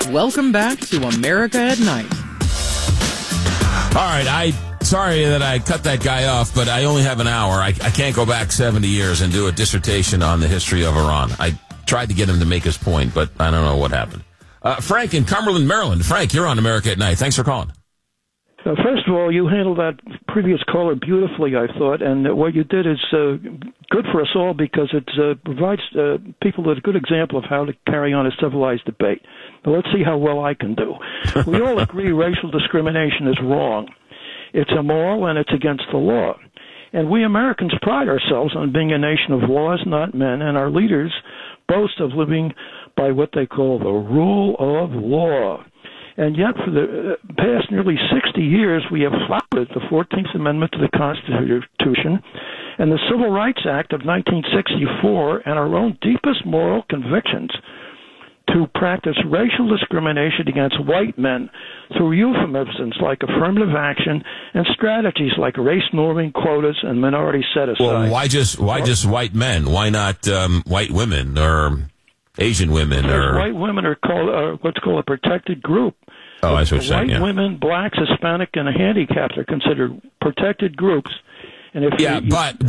welcome back to America at Night. All right, sorry that I cut that guy off, but I only have an hour. I can't go back 70 years and do a dissertation on the history of Iran. I tried to get him to make his point, but I don't know what happened. Frank in Cumberland, Maryland. Frank, you're on America at Night. Thanks for calling. First of all, you handled that previous caller beautifully, I thought, and what you did is good for us all because it provides people with a good example of how to carry on a civilized debate. Now, let's see how well I can do. We all agree racial discrimination is wrong. It's immoral and it's against the law. And we Americans pride ourselves on being a nation of laws, not men, and our leaders boast of living by what they call the rule of law. And yet, for the past nearly 60 years, we have flouted the 14th Amendment to the Constitution and the Civil Rights Act of 1964 and our own deepest moral convictions to practice racial discrimination against white men through euphemisms like affirmative action and strategies like race norming, quotas, and minority set-aside. Well, why just white men? Why not white women or Asian women? Or white women are called what's called a protected group. Oh, I see what you're saying. White women, blacks, Hispanic, and handicapped are considered protected groups. And if but if you allow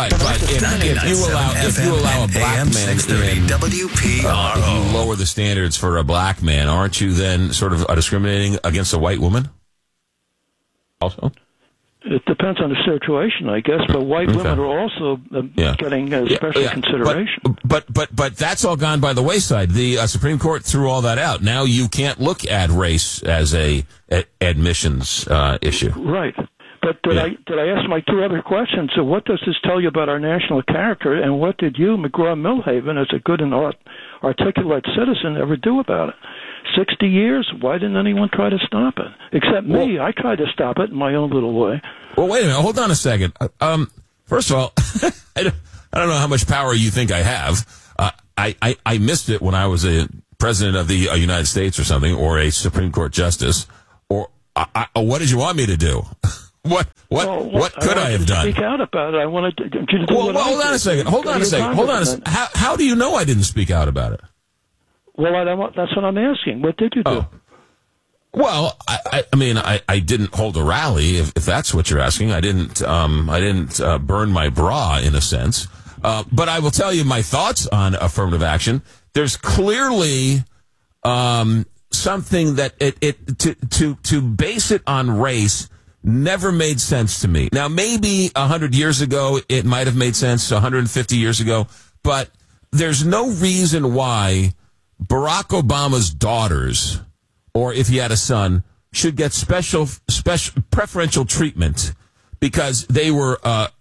a black man in, WPRO. if you lower the standards for a black man, aren't you then sort of discriminating against a white woman? Also, it depends on the situation, I guess. But white women are also getting special consideration. But that's all gone by the wayside. The Supreme Court threw all that out. Now you can't look at race as a admissions issue. Right. But did I ask my two other questions? So what does this tell you about our national character, and what did you, McGraw-Milhaven, as a good and articulate citizen, ever do about it? 60 years, why didn't anyone try to stop it? Except me. I tried to stop it in my own little way. Well, wait a minute. Hold on a second. First of all, I don't know how much power you think I have. I missed it when I was a president of the United States or something, or a Supreme Court justice. Or what did you want me to do? What could I have done? Speak out about it. I wanted you to do what hold on a second. Hold on a second. How do you know I didn't speak out about it? Well, that's what I'm asking. What did you do? Oh. Well, I mean, I didn't hold a rally, if that's what you're asking. I didn't burn my bra, in a sense. But I will tell you my thoughts on affirmative action. There's clearly something that to base it on race never made sense to me. Now, maybe 100 years ago it might have made sense, 150 years ago, but there's no reason why Barack Obama's daughters, or if he had a son, should get special preferential treatment because they were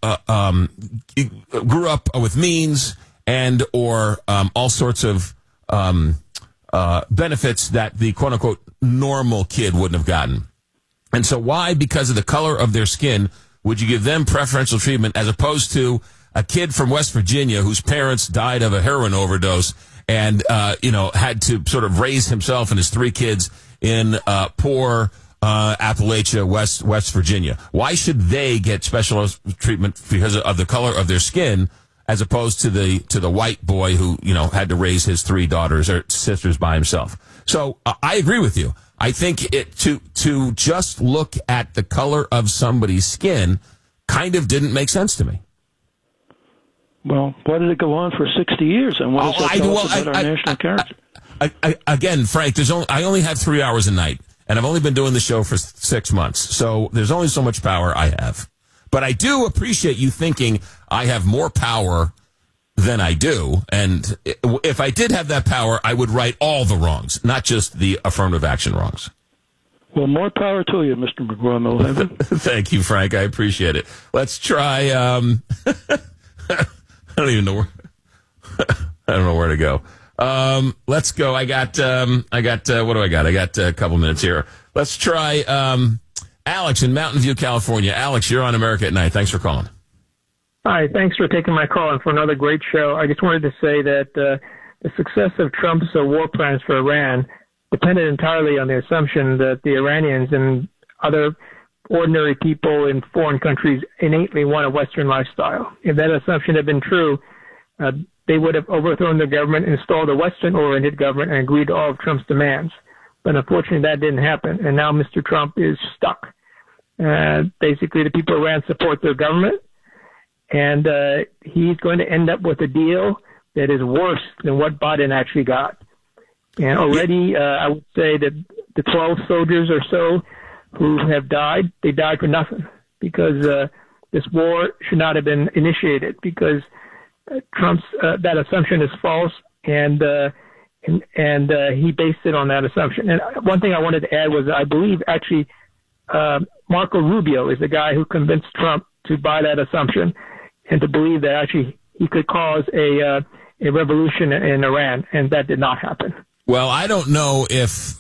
grew up with means and or all sorts of benefits that the quote unquote normal kid wouldn't have gotten. And so why, because of the color of their skin, would you give them preferential treatment as opposed to a kid from West Virginia whose parents died of a heroin overdose and, had to sort of raise himself and his three kids in poor Appalachia, West Virginia? Why should they get special treatment because of the color of their skin as opposed to the white boy who, had to raise his three daughters or sisters by himself? So I agree with you. I think to just look at the color of somebody's skin kind of didn't make sense to me. Well, why did it go on for 60 years? And what does that tell us about our national character? Again, Frank, I only have 3 hours a night, and I've only been doing the show for 6 months, so there's only so much power I have. But I do appreciate you thinking I have more power than I do, and if I did have that power, I would right all the wrongs, not just the affirmative action wrongs. Well, more power to you, Mr. McGraw-Milhaven. Thank you, Frank. I appreciate it. Let's try. I don't even know where. I don't know where to go. Let's go. I got. What do I got? I got a couple minutes here. Let's try. Alex in Mountain View, California. Alex, you're on America at Night. Thanks for calling. Hi, thanks for taking my call and for another great show. I just wanted to say that the success of Trump's war plans for Iran depended entirely on the assumption that the Iranians and other ordinary people in foreign countries innately want a Western lifestyle. If that assumption had been true, they would have overthrown the government, installed a Western-oriented government, and agreed to all of Trump's demands. But unfortunately, that didn't happen. And now Mr. Trump is stuck. Basically, the people of Iran support their government. And he's going to end up with a deal that is worse than what Biden actually got. And already, I would say that the 12 soldiers or so who have died, they died for nothing, because this war should not have been initiated, because Trump's that assumption is false, and he based it on that assumption. And one thing I wanted to add was, I believe actually Marco Rubio is the guy who convinced Trump to buy that assumption and to believe that actually he could cause a revolution in Iran, and that did not happen. Well, I don't know if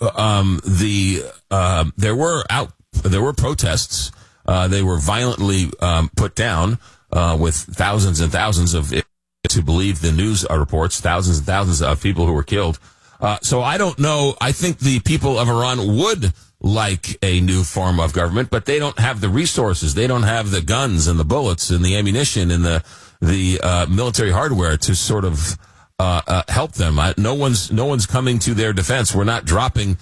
there were protests. They were violently put down with thousands and thousands of, to believe the news reports, thousands and thousands of people who were killed. So I don't know. I think the people of Iran would like a new form of government, but they don't have the resources. They don't have the guns and the bullets and the ammunition and the military hardware to sort of help them. No one's coming to their defense. We're not dropping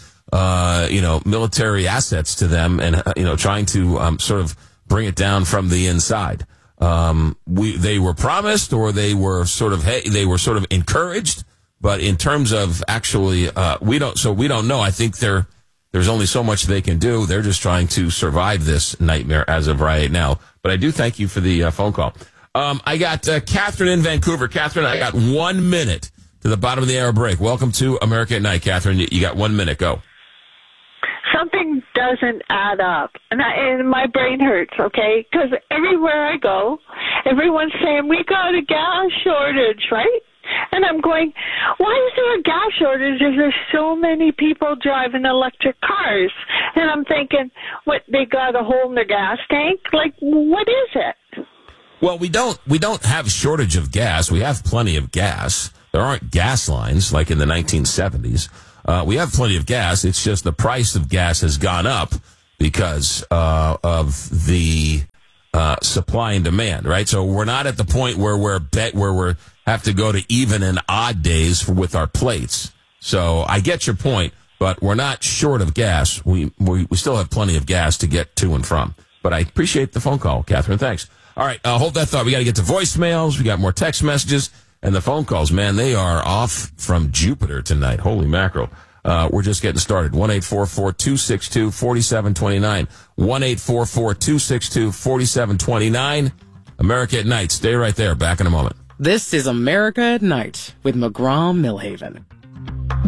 military assets to them and trying to sort of bring it down from the inside. They were promised, or they were sort of encouraged, but in terms of actually we don't know. I think there's only so much they can do. They're just trying to survive this nightmare as of right now. But I do thank you for the phone call. I got Catherine in Vancouver. Catherine, I got 1 minute to the bottom of the hour break. Welcome to America at Night, Catherine. You got 1 minute. Go. Something doesn't add up, and my brain hurts, okay? Because everywhere I go, everyone's saying, we got a gas shortage, right? And I'm going, why is there a gas shortage if there's so many people driving electric cars? And I'm thinking, what, they got a hole in their gas tank? Like, what is it? Well, we don't have shortage of gas. We have plenty of gas. There aren't gas lines like in the 1970s. We have plenty of gas. It's just the price of gas has gone up because of the supply and demand, right? So we're not at the point where we have to go to even and odd days with our plates. So I get your point, but we're not short of gas. We still have plenty of gas to get to and from. But I appreciate the phone call, Catherine. Thanks. All right, hold that thought. We got to get to voicemails. We got more text messages. And the phone calls, man, they are off from Jupiter tonight. Holy mackerel. We're just getting started. 1-844-262-4729. 1-844-262-4729. America at Night. Stay right there. Back in a moment. This is America at Night with McGraw Millhaven.